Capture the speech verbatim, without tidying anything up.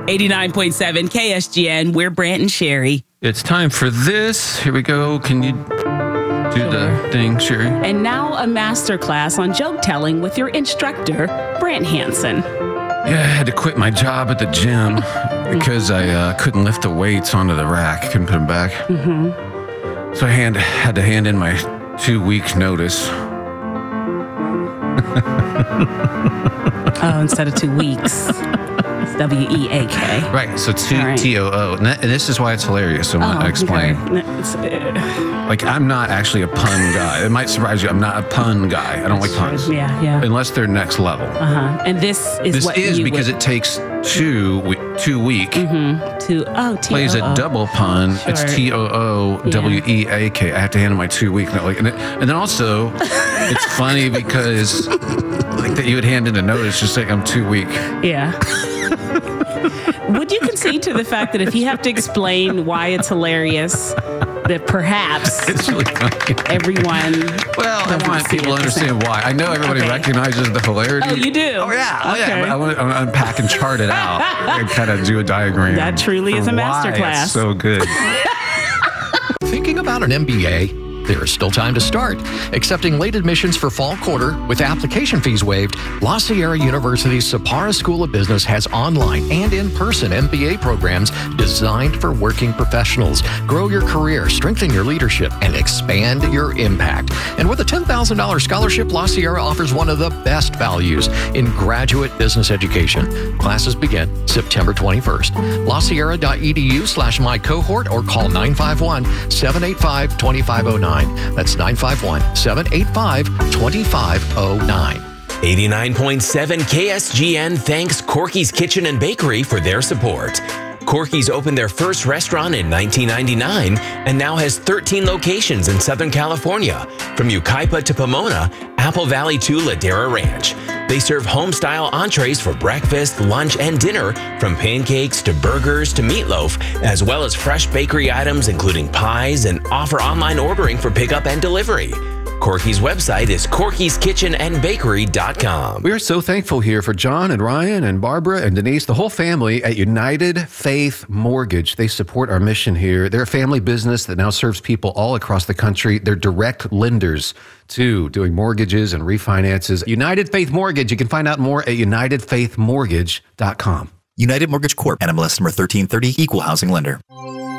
eighty-nine point seven K S G N. We're Brant and Sherry. It's time for this. Here we go. Can you do sure. the thing, Sherry? And now a masterclass on joke telling with your instructor, Brant Hansen. Yeah, I had to quit my job at the gym because I uh, couldn't lift the weights onto the rack. Couldn't put them back. Mm-hmm. So I hand, had to hand in my two-week notice. Oh, instead of two weeks. It's W E A K. Right, so T right. T O O. And, that, and this is why it's hilarious, so I'm going to oh, explain. Okay. Like, I'm not actually a pun guy. It might surprise you. I'm not a pun guy. I don't like puns. Yeah, yeah. Unless they're next level. Uh-huh. And this is this what is you because would... it takes two, two week. Mm-hmm. Two, oh, T O O. Plays a double pun. Sure. It's T O O W E A K. I have to hand in my two week note. Like, and, it, and then also, it's funny because like that you would hand in a notice just saying I'm two week. Yeah. Would you concede to the fact that if you have to explain why it's hilarious, that perhaps it's really funny. Everyone... Well, I want people to understand why. I know everybody okay. recognizes the hilarity. Oh, you do? Oh, yeah. Oh, okay. yeah. I want to unpack and chart it out and kind of do a diagram. That truly is a masterclass. It's so good. Thinking about an M B A? There is still time to start. Accepting late admissions for fall quarter with application fees waived, La Sierra University's Sapara School of Business has online and in-person M B A programs designed for working professionals. Grow your career, strengthen your leadership, and expand your impact. And with a ten thousand dollars scholarship, La Sierra offers one of the best values in graduate business education. Classes begin September twenty-first. LaSierra.edu slash my cohort or call nine five one, seven eight five, two five zero nine. That's nine five one, seven eight five, two five zero nine. eighty-nine point seven K S G N thanks Corky's Kitchen and Bakery for their support. Corky's opened their first restaurant in nineteen ninety-nine and now has thirteen locations in Southern California, from Yucaipa to Pomona, Apple Valley to Ladera Ranch. They serve home-style entrees for breakfast, lunch, and dinner, from pancakes to burgers to meatloaf, as well as fresh bakery items including pies, and offer online ordering for pickup and delivery. Corky's website is corkys kitchen and bakery dot com. We are so thankful here for John and Ryan and Barbara and Denise, the whole family at United Faith Mortgage. They support our mission here. They're a family business that now serves people all across the country. They're direct lenders too, doing mortgages and refinances. United Faith Mortgage. You can find out more at united faith mortgage dot com. United Mortgage Corp. N M L S number thirteen thirty, Equal Housing Lender.